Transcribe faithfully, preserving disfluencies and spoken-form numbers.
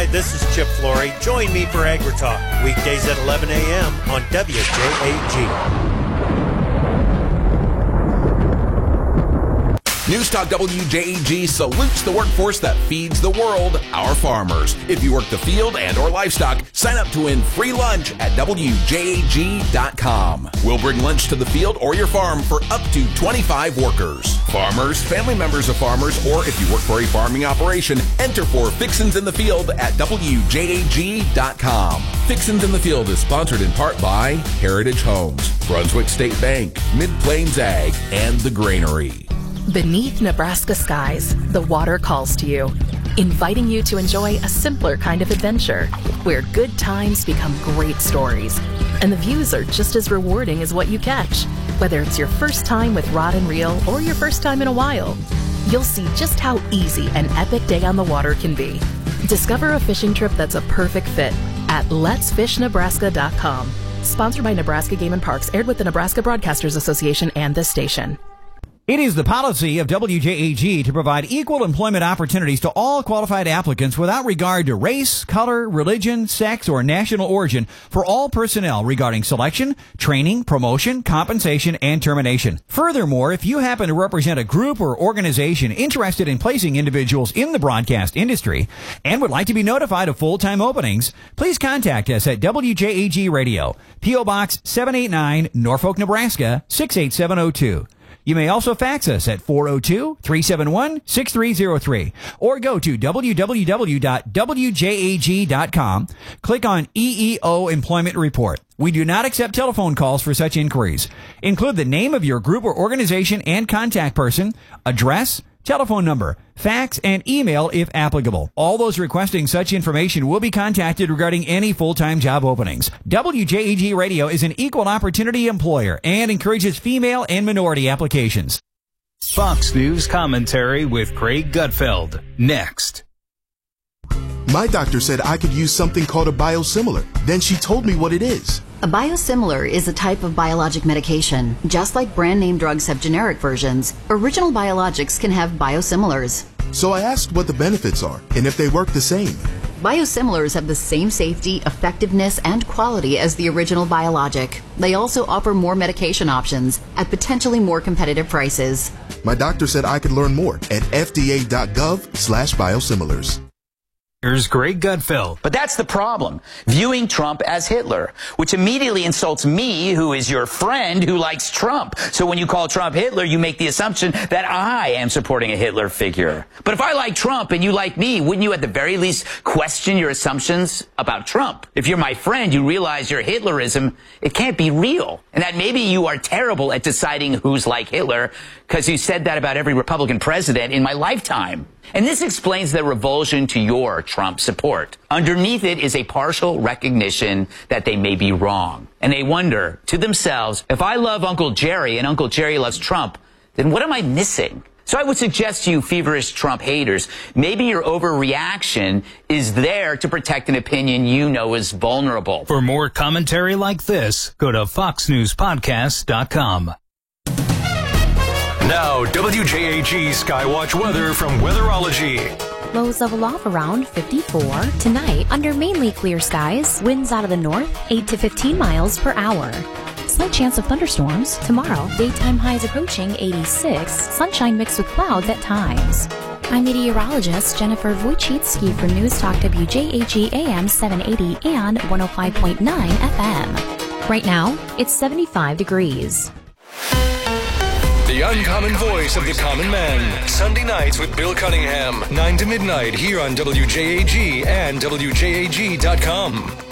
this is Chip Flory. Join me for AgriTalk, weekdays at eleven a.m. on W J A G. News Talk W J A G salutes the workforce that feeds the world, our farmers. If you work the field and or livestock, sign up to win free lunch at W J A G dot com. We'll bring lunch to the field or your farm for up to twenty-five workers. Farmers, family members of farmers, or if you work for a farming operation, enter for Fixins in the Field at W J A G dot com. Fixins in the Field is sponsored in part by Heritage Homes, Brunswick State Bank, Mid-Plains Ag, and The Granary. Beneath Nebraska skies, the water calls to you, inviting you to enjoy a simpler kind of adventure where good times become great stories, and the views are just as rewarding as what you catch. Whether it's your first time with rod and reel or your first time in a while, you'll see just how easy an epic day on the water can be. Discover a fishing trip that's a perfect fit at lets fish nebraska dot com. Sponsored by Nebraska Game and Parks, aired with the Nebraska Broadcasters Association and this station. It is the policy of W J A G to provide equal employment opportunities to all qualified applicants without regard to race, color, religion, sex, or national origin for all personnel regarding selection, training, promotion, compensation, and termination. Furthermore, if you happen to represent a group or organization interested in placing individuals in the broadcast industry and would like to be notified of full-time openings, please contact us at W J A G Radio, P O Box seven eighty-nine, Norfolk, Nebraska six eight seven oh two. You may also fax us at four oh two, three seven one, six three oh three or go to w w w dot w j a g dot com. Click on E E O Employment Report. We do not accept telephone calls for such inquiries. Include the name of your group or organization and contact person, address, telephone number, fax, and email if applicable. All those requesting such information will be contacted regarding any full-time job openings. W J A G Radio is an equal opportunity employer and encourages female and minority applications. Fox News commentary with Craig Gutfeld. Next. My doctor said I could use something called a biosimilar. Then she told me what it is. A biosimilar is a type of biologic medication. Just like brand name drugs have generic versions, original biologics can have biosimilars. So I asked what the benefits are and if they work the same. Biosimilars have the same safety, effectiveness, and quality as the original biologic. They also offer more medication options at potentially more competitive prices. My doctor said I could learn more at f d a dot gov slash biosimilars. Here's Greg Gutfeld. But that's the problem, viewing Trump as Hitler, which immediately insults me, who is your friend who likes Trump. So when you call Trump Hitler, you make the assumption that I am supporting a Hitler figure. But if I like Trump and you like me, wouldn't you at the very least question your assumptions about Trump? If you're my friend, you realize your Hitlerism, it can't be real. And that maybe you are terrible at deciding who's like Hitler, because you said that about every Republican president in my lifetime. And this explains the revulsion to your Trump support. Underneath it is a partial recognition that they may be wrong. And they wonder to themselves, if I love Uncle Jerry and Uncle Jerry loves Trump, then what am I missing? So I would suggest to you feverish Trump haters, maybe your overreaction is there to protect an opinion you know is vulnerable. For more commentary like this, go to fox news podcast dot com. Now, W J A G Skywatch weather from Weatherology. Lows level off around fifty-four. Tonight, under mainly clear skies, winds out of the north, eight to fifteen miles per hour. Slight chance of thunderstorms. Tomorrow, daytime highs approaching eighty-six, sunshine mixed with clouds at times. I'm meteorologist Jennifer Wojcicki for News Talk W J A G A M seven eighty and one oh five point nine F M. Right now, it's seventy-five degrees. The uncommon voice of the common man. Sunday nights with Bill Cunningham. nine to midnight here on W J A G and W J A G dot com.